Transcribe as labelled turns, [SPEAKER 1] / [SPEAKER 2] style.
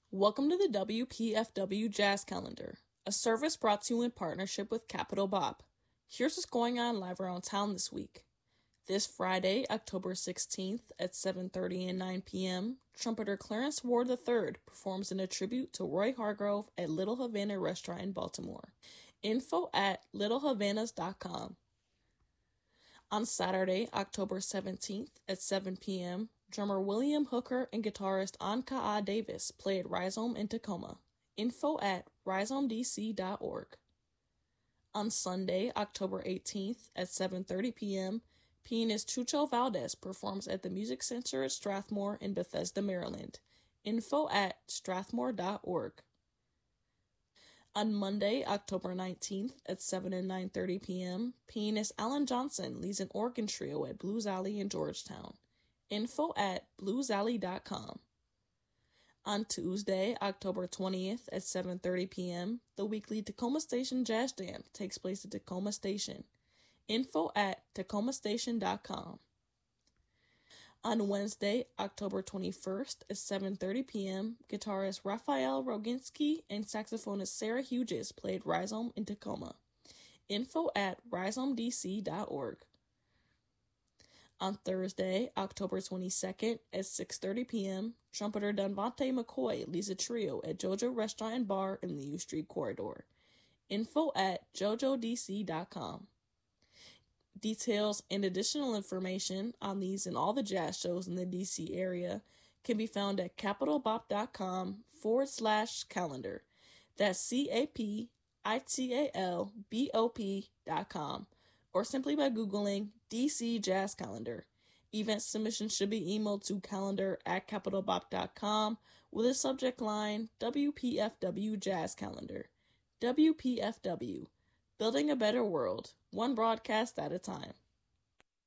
[SPEAKER 1] Welcome to the WPFW Jazz Calendar, a service brought to you in partnership with Capital Bop. Here's what's going on live around town this week. This Friday, October 16th at 7:30 and 9 p.m., trumpeter Clarence Ward III performs in a tribute to Roy Hargrove at Little Havana Restaurant in Baltimore. Info at littlehavanas.com. On Saturday, October 17th at 7 p.m., drummer William Hooker and guitarist Anka Davis play at Rhizome in Tacoma. Info at rhizomedc.org. On Sunday, October 18th at 7:30 p.m., pianist Chucho Valdez performs at the Music Center at Strathmore in Bethesda, Maryland. Info at strathmore.org. On Monday, October 19th at 7 and 9:30 p.m., pianist Alan Johnson leads an organ trio at Blues Alley in Georgetown. Info at bluesalley.com. On Tuesday, October 20th at 7:30 p.m., the weekly Tacoma Station Jazz Jam takes place at Tacoma Station. Info at tacomastation.com. On Wednesday, October 21st at 7:30 p.m., guitarist Raphael Roginski and saxophonist Sarah Hughes play at Rhizome in Tacoma. Info at rhizomedc.org. On Thursday, October 22nd at 6:30 p.m., trumpeter Donvante McCoy leads a trio at JoJo Restaurant and Bar in the U Street Corridor. Info at jojodc.com. Details and additional information on these and all the jazz shows in the DC area can be found at capitalbop.com/calendar. That's capitalbop.com, or simply by Googling DC Jazz Calendar. Event submissions should be emailed to calendar@capitalbop.com with a subject line WPFW Jazz Calendar. WPFW, building a better world, one broadcast at a time.